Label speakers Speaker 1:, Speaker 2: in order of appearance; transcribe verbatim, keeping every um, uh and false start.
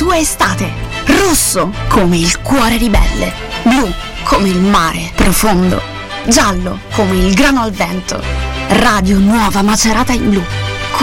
Speaker 1: tua estate. Rosso come il cuore ribelle, blu come il mare profondo, giallo come il grano al vento. Radio Nuova Macerata in blu.